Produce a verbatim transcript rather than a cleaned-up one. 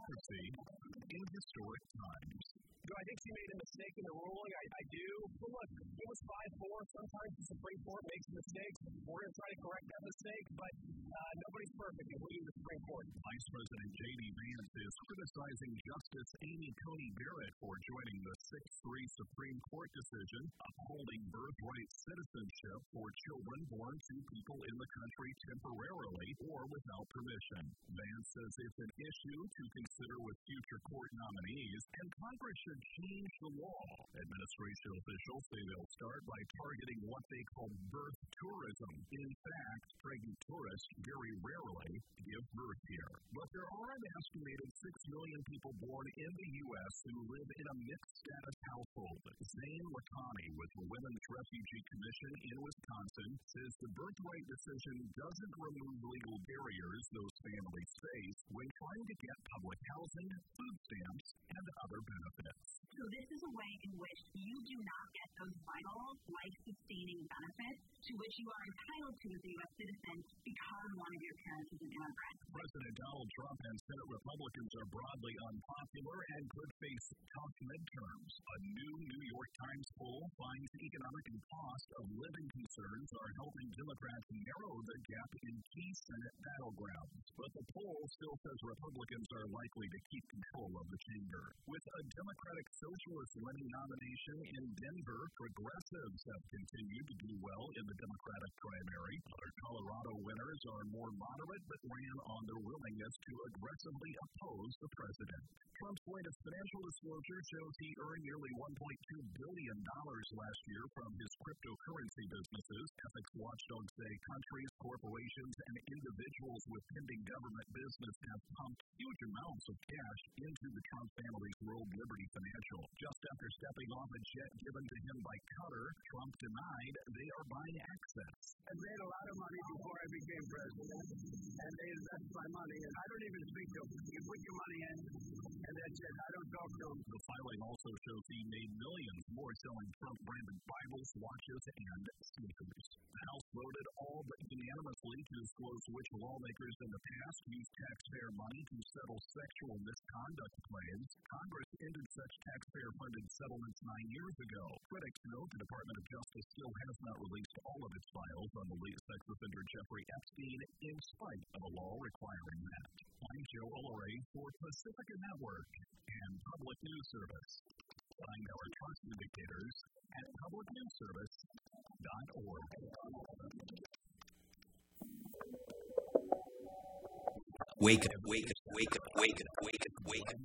democracy in historic times. Do I think she made a mistake in the ruling? I, I do. But look, it was five four. Sometimes the Supreme Court makes mistakes. We're going to try to correct that mistake, but uh, nobody's perfect, including the Supreme Court. Vice President J D. Vance is criticizing Justice Amy Coney Barrett for joining the six three Supreme Court decision upholding birthright citizenship for children born to people in the country temporarily or without permission. Vance says it's an issue to consider with future court nominees, and Congress should change the law. Administration officials say they'll start by targeting what they call birth tourism. In fact, pregnant tourists very rarely give birth here. But there are an estimated six million people born in the U S who live in a mixed-status household. Zane Watani with the Women's Refugee Commission in Wisconsin says the birthright decision doesn't remove legal barriers those families face when trying to get public housing, food stamps, and other benefits. So this is a way in which you do not get those vital, life-sustaining benefits to which you are entitled to as a U S citizen because one of your parents is an immigrant. President Donald Trump and Senate Republicans are broadly unpopular and could face tough midterms. A new New York Times poll finds economic and cost of living concerns are helping Democrats narrow the gap in key Senate battlegrounds. But the poll still says Republicans are likely to keep control of the chamber. With a Democratic Socialist winning nomination in Denver, progressives have continued to do well in the Democratic primary. Other Colorado winners are more moderate but ran on their willingness to aggressively oppose the president. Trump's latest financial disclosure shows he earned nearly one point two billion dollars last year from his cryptocurrency businesses. Ethics watchdogs say countries, corporations, and individuals with pending government business have pumped huge amounts of cash into the Trump family's World Liberty Financial. Just after stepping off a jet given to him by Qatar, Trump denied they are buying access. I made a lot of money before I became president, and they invest my money, and I don't even speak to them. You put your money in, and that's it. I don't talk to them. The filing also shows he made millions more selling Trump-branded Bibles, watches, and sneakers. The House voted all but unanimously to disclose which lawmakers in the past used taxpayer money to settle sexual misconduct claims. Congress ended such taxpayer-funded settlements nine years ago. Critics note the Department of Justice still has not released all of its files on the late sex offender Jeffrey Epstein, in spite of a law requiring that. I'm Joe Ullery for Pacifica Network and Public News Service. Find our trust indicators at public news service dot org. Wake up, wake up, wake up, wake up, wake up, wake up.